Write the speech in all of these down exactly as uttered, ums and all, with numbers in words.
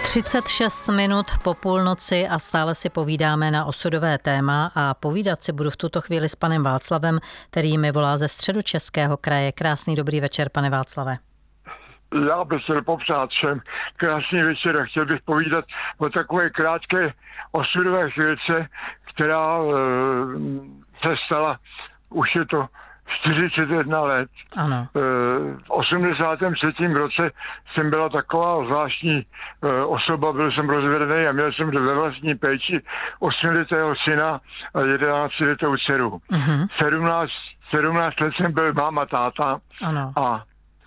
třicet šest minut po půlnoci a stále si povídáme na osudové téma a povídat si budu v tuto chvíli s panem Václavem, který mi volá ze Středočeského kraje. Krásný dobrý večer, pane Václave. Já bych chtěl popřát všem krásný večer a chtěl bych povídat o takové krátké osudové chvílce, která e, se stala, už je to čtyřicet jedna let. Ano. E, v osmdesátém třetím roce jsem byla taková zvláštní e, osoba, byl jsem rozvedený a měl jsem ve vlastní péči osmiletého syna a jedenáctiletou dceru. Uh-huh. sedmnáct let jsem byl máma, táta. Ano. A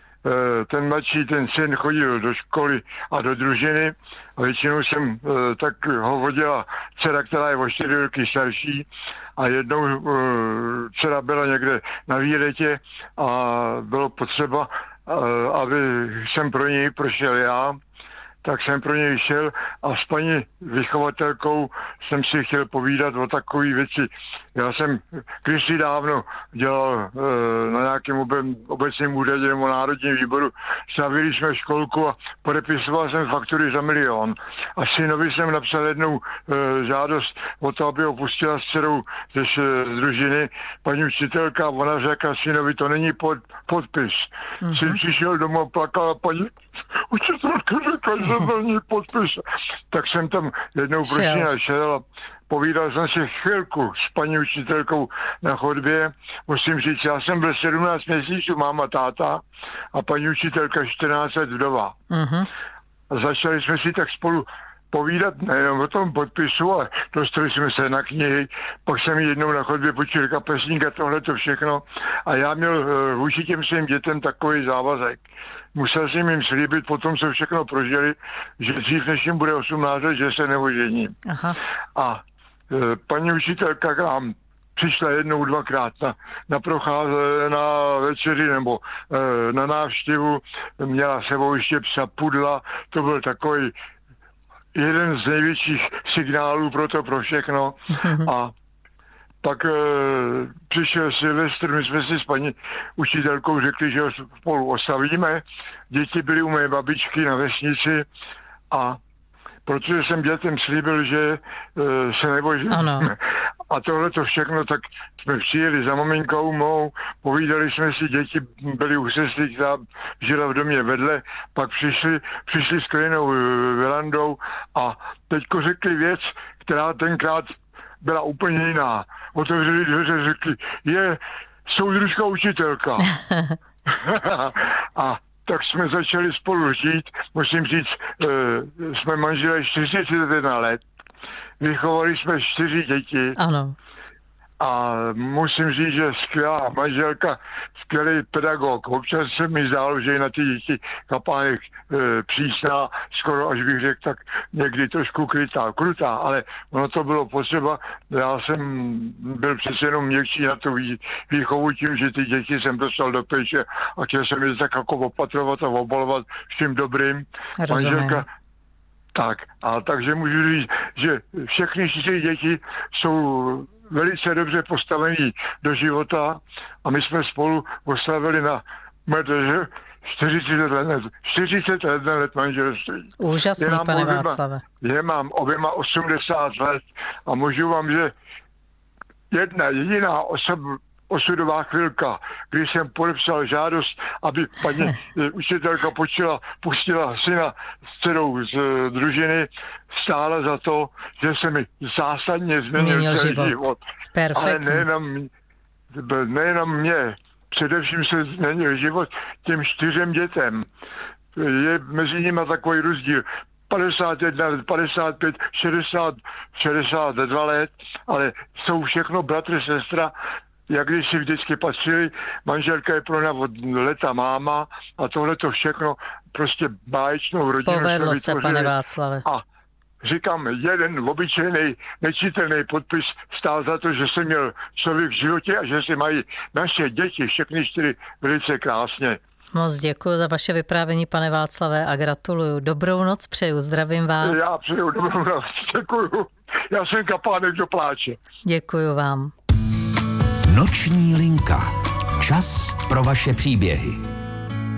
ten mladší, ten syn chodil do školy a do družiny a většinou jsem tak ho vodila dcera, která je o čtyři roky starší a jednou dcera byla někde na výletě a bylo potřeba, aby jsem pro něj prošel já, tak jsem pro něj šel a s paní vychovatelkou jsem si chtěl povídat o takové věci. Já jsem kdysi dávno dělal e, na nějakém obecním úřadě nebo národním výboru. Stavili jsme školku a podepisoval jsem faktury za milion. A synovi jsem napsal jednou e, žádost o to, aby opustila s dcerou ze z družiny. Paní učitelka, ona řekla synovi, to není pod, podpis. Mm-hmm. Syn přišel domů a plakal a paní učitelka řekla, že to není podpis. Tak jsem tam jednou prostě našel a povídal jsem si chvilku s paní učitelkou na chodbě. Musím říct, já jsem byl sedmnáct měsíců máma, táta a paní učitelka čtrnáct let vdova. Uh-huh. A začali jsme si tak spolu povídat nejenom o tom podpisu, ale dostali jsme se na knihy. Pak jsem jednou na chodbě počul kapesník a tohleto všechno. A já měl uh, vůči těm svým dětem takový závazek. Musel jsem jim slíbit po tom, co všechno prožili, že dřív než jim bude osmnáct let, že se neožením. Aha. A e, paní učitelka k nám přišla jednou, dvakrát na, na procháze, na večeři nebo e, na návštěvu. Měla sebou ještě psa Pudla. To byl takový jeden z největších signálů pro to, pro všechno. A pak e, přišel Silvestr, my jsme si s paní učitelkou řekli, že ho spolu oslavíme. Děti byly u mé babičky na vesnici a protože jsem dětem slíbil, že e, se nebožím. A tohle to všechno, tak jsme přijeli za maminkou mou, povídali jsme si, děti byly u sestry, která žila v domě vedle, pak přišli, přišli s Klinou Velandou a teďko řekli věc, která tenkrát byla úplně jiná. Otevřeli dveře, řekli, je soudružka učitelka. A tak jsme začali spolu žít. Musím říct, e, jsme manželé čtyřicet jedna let. Vychovali jsme čtyři děti. Ano. A musím říct, že skvělá manželka, skvělý pedagog. Občas se mi zdálo, že je na ty děti kapánek e, přísná, skoro až bych řekl, tak někdy trošku krytá, krutá, ale ono to bylo potřeba. Já jsem byl přece jenom měkčí na tu výchovu tím, že ty děti jsem dostal do péče a chtěl jsem je tak jako opatrovat a obalovat vším dobrým. Rozumím. Manželka tak, a takže můžu říct, že všechny čtyři děti jsou velice dobře postavení do života a my jsme spolu oslavili na mrdeře čtyřicet let, čtyřicet let manželství. Úžasný, pane oběma, Václave. Je mám oběma osmdesát let a můžu vám, že jedna jediná osoba, osudová chvilka, kdy jsem podepsal žádost, aby paní učitelka počila, pustila syna s dcerou z družiny, stála za to, že se mi zásadně změnil celý život. život. Ale nejenom, nejenom mě, především se změnil život těm čtyřem dětem. Je mezi nimi takový rozdíl. padesát jedna let, padesát pět, šedesát, šedesát dva let, ale jsou všechno bratr, sestra, jak když si vždycky patřili, manželka je pro nás od leta máma a tohle to všechno prostě báječnou rodinu. Povedlo se, pane Václave. A říkám, jeden obyčejný, nečitelný podpis stál za to, že jsem měl člověk v životě a že se mají naše děti, všechny čtyři, velice krásně. Moc děkuji za vaše vyprávění, pane Václave, a gratuluju. Dobrou noc přeju, zdravím vás. Já přeju dobrou noc, děkuju. Já jsem kapánek do pláče. Děkuju vám. Noční linka. Čas pro vaše příběhy.